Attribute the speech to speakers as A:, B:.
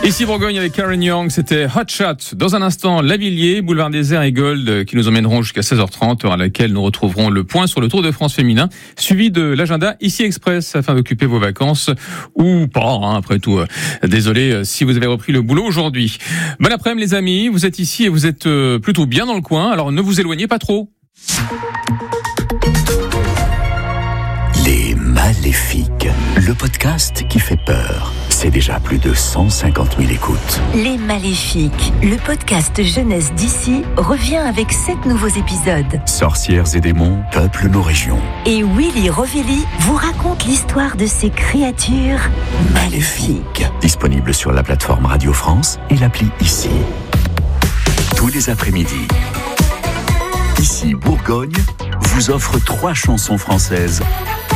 A: Ici Bourgogne avec Karen Young, c'était Hot Shot. Dans un instant, Lavilliers, Boulevard Désert et Gold qui nous emmèneront jusqu'à 16h30, à laquelle nous retrouverons le point sur le Tour de France féminin, suivi de l'agenda Ici Express afin d'occuper vos vacances ou pas, après tout. Désolé si vous avez repris le boulot aujourd'hui. Bon après-midi les amis, vous êtes ici et vous êtes plutôt bien dans le coin, alors ne vous éloignez pas trop.
B: Les Maléfiques, le podcast qui fait peur. C'est déjà plus de 150 000 écoutes.
C: Les Maléfiques, le podcast jeunesse d'ici, revient avec 7 nouveaux épisodes.
B: Sorcières et démons peuplent nos régions.
C: Et Willy Rovelli vous raconte l'histoire de ces créatures maléfiques.
B: Disponible sur la plateforme Radio France et l'appli Ici. Tous les après-midi. Ici Bourgogne vous offre 3 chansons françaises